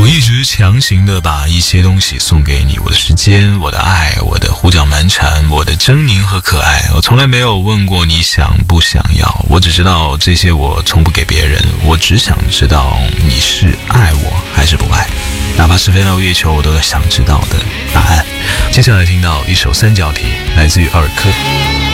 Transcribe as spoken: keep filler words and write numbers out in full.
我一直强行的把一些东西送给你，我的时间，我的爱，我的胡搅蛮缠，我的狰狞和可爱。我从来没有问过你想不想要，我只知道这些我从不给别人，我只想知道你是爱我还是不爱，哪怕是飞到月球我都想知道的答案。接下来听到一首三角题，来自于尔科。